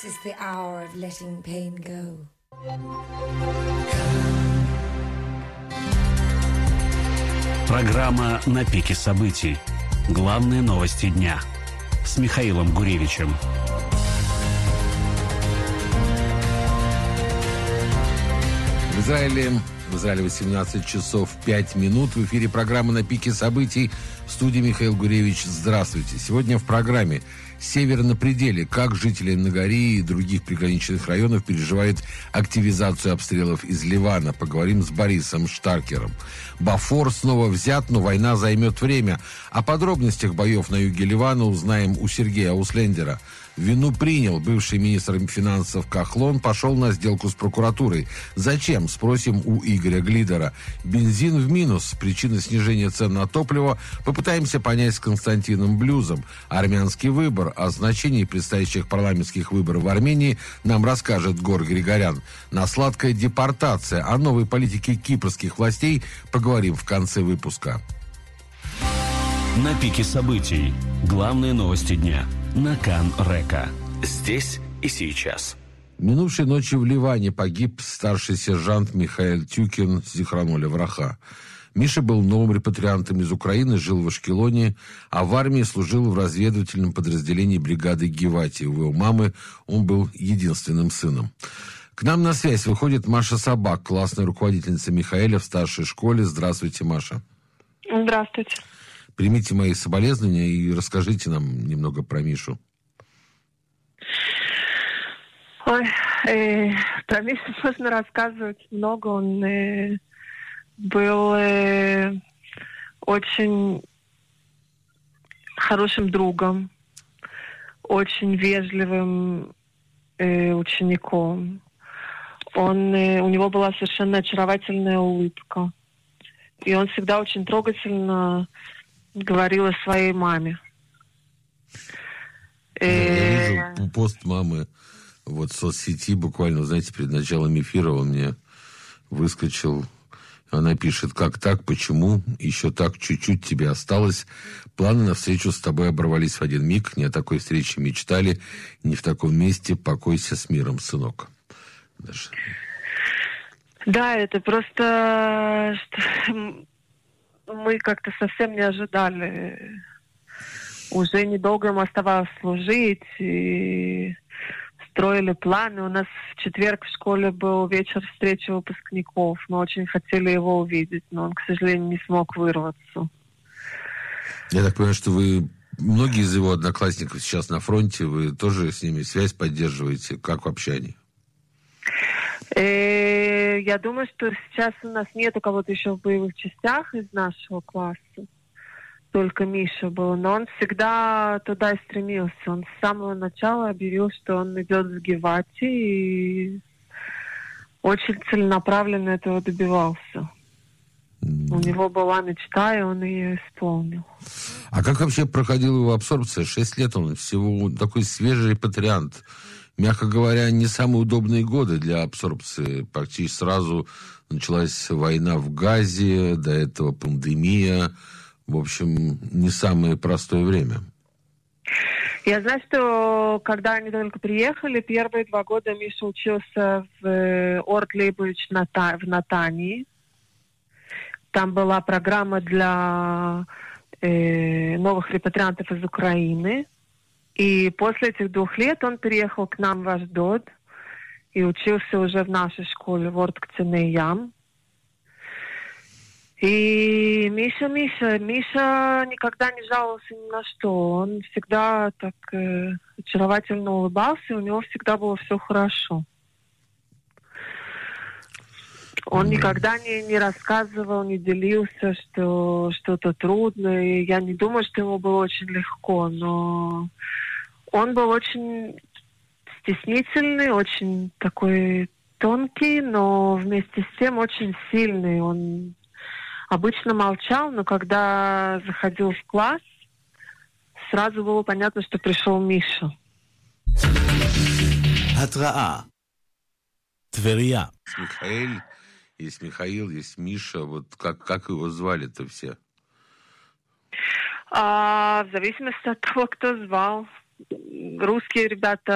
is the hour of letting pain go. Программа «На пике событий». Главные новости дня. С Михаилом Гуревичем. В Израиле 18 часов 5 минут. В эфире программа «На пике событий». В студии Михаил Гуревич. Здравствуйте. Сегодня в программе «Север на пределе». Как жители Нагарии и других приграничных районов переживают активизацию обстрелов из Ливана. Поговорим с Борисом Штаркером. Бофор снова взят, но война займет время. О подробностях боев на юге Ливана узнаем у Сергея Ауслендера. Вину принял. Бывший министр финансов Кахлон пошел на сделку с прокуратурой. Зачем? Спросим у Игоря Глидера. Бензин в минус. Причина снижения цен на топливо попытаемся понять с Константином Блюзом. Армянский выбор. О значении предстоящих парламентских выборов в Армении нам расскажет Гор Григорян. На сладкая депортация. О новой политике кипрских властей поговорим в конце выпуска. На пике событий. Главные новости дня. На Кан-Река. Здесь и сейчас. Минувшей ночью в Ливане погиб старший сержант Михаил Тюкин, Зихрону левраха. Миша был новым репатриантом из Украины, жил в Ашкелоне, а в армии служил в разведывательном подразделении бригады Гевати. У его мамы он был единственным сыном. К нам на связь выходит Маша Собак, классная руководительница Михаэля в старшей школе. Здравствуйте, Маша. Здравствуйте. Примите мои соболезнования и расскажите нам немного про Мишу. Ой, про Мишу можно рассказывать много. Он был очень хорошим другом, очень вежливым учеником. У него была совершенно очаровательная улыбка. И он всегда очень трогательно говорил о своей маме. Я вижу пост мамы в соцсети буквально, знаете, перед началом эфира он мне выскочил. Она пишет: как так, почему, еще так чуть-чуть тебе осталось. Планы на встречу с тобой оборвались в один миг. Не о такой встрече мечтали, не в таком месте. Покойся с миром, сынок. Даже... Да, это просто... Мы как-то совсем не ожидали. Уже недолго ему оставалось служить, и строили планы. У нас в четверг в школе был вечер встречи выпускников. Мы очень хотели его увидеть, но он, к сожалению, не смог вырваться. Я так понимаю, что вы... Многие из его одноклассников сейчас на фронте. Вы тоже с ними связь поддерживаете? Как вообще они? Я думаю, что сейчас у нас нету кого-то еще в боевых частях из нашего класса. Только Миша был. Но он всегда туда и стремился. Он с самого начала объявил, что он идет в Гевати, и очень целенаправленно этого добивался. У него была мечта, и он ее исполнил. А как вообще проходила его абсорбция? 6 лет он всего такой свежий репатриант. Мягко говоря, не самые удобные годы для абсорбции. Практически сразу началась война в Газе, до этого пандемия. В общем, не самое простое время. Я знаю, что когда они только приехали, первые 2 года Миша учился в Орт Лейбович в Натании. Там была программа для новых репатриантов из Украины. И после этих 2 лет он переехал к нам в Ашдод и учился уже в нашей школе в Орт-Кценеям. И Миша никогда не жаловался ни на что. Он всегда так очаровательно улыбался, и у него всегда было все хорошо. Он никогда не рассказывал, не делился, что что-то трудно. И я не думаю, что ему было очень легко, но он был очень стеснительный, очень такой тонкий, но вместе с тем очень сильный. Он обычно молчал, но когда заходил в класс, сразу было понятно, что пришел Миша. התראה. טבריה. Есть Михаил, есть Миша. Вот как его звали-то все? В зависимости от того, кто звал. Русские ребята